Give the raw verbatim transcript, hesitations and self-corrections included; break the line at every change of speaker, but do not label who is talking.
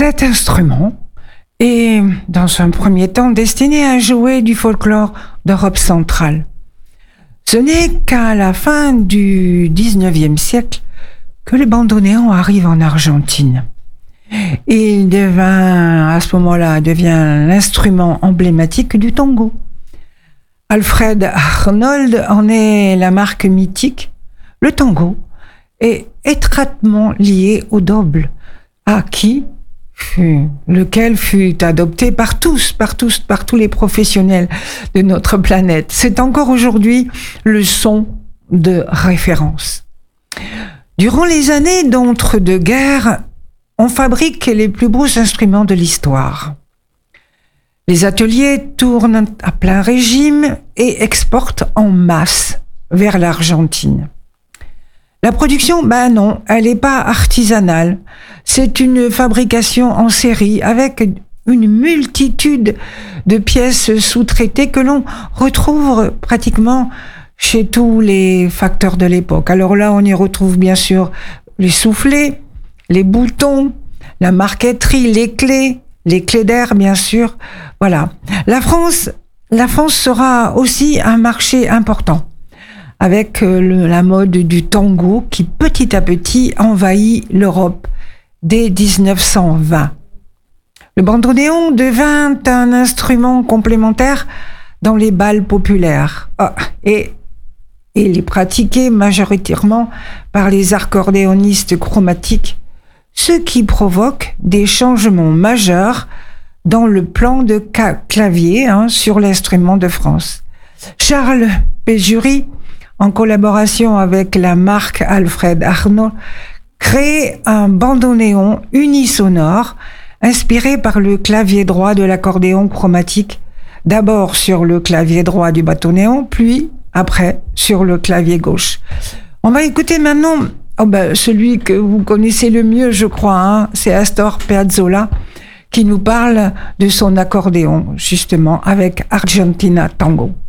Cet instrument est, dans un premier temps, destiné à jouer du folklore d'Europe centrale. Ce n'est qu'à la fin du dix-neuvième siècle que le bandoneon arrive en Argentine. Il devint, à ce moment-là, devient l'instrument emblématique du tango. Alfred Arnold en est la marque mythique. Le tango est étroitement lié au doble, à qui fut, lequel fut adopté par tous, par tous, par tous les professionnels de notre planète. C'est encore aujourd'hui le son de référence. Durant les années d'entre-deux-guerres, on fabrique les plus beaux instruments de l'histoire. Les ateliers tournent à plein régime et exportent en masse vers l'Argentine. La production, ben non, elle n'est pas artisanale. C'est une fabrication en série avec une multitude de pièces sous-traitées que l'on retrouve pratiquement chez tous les facteurs de l'époque. Alors là, on y retrouve bien sûr les soufflets, les boutons, la marqueterie, les clés, les clés d'air, bien sûr. Voilà. La France, la France sera aussi un marché important, avec le, la mode du tango qui, petit à petit, envahit l'Europe dès dix-neuf cent vingt. Le bandoneon devint un instrument complémentaire dans les bals populaires. Ah, et il est pratiqué majoritairement par les accordéonistes chromatiques, ce qui provoque des changements majeurs dans le plan de clavier hein, sur l'instrument de France. Charles Péjury, en collaboration avec la marque Alfred Arnold, crée un bandoneon unisonore inspiré par le clavier droit de l'accordéon chromatique, d'abord sur le clavier droit du bandoneon, puis après sur le clavier gauche. On va écouter maintenant oh ben, celui que vous connaissez le mieux, je crois, hein, c'est Astor Piazzolla, qui nous parle de son accordéon, justement, avec Argentina Tango.